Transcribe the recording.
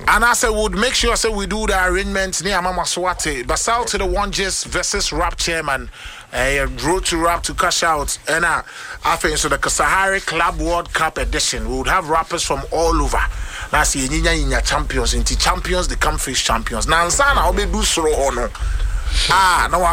And I said, would make sure we do the arrangements near Mama Swati. Basal to the One Just versus Rap Chairman. Road to Rap to cash out. And I think so the Kasahari Club World Cup edition. We would have rappers from all over. Now see Ninya champions, into champions, the come face champions. Now Sana I'll be do so no. Now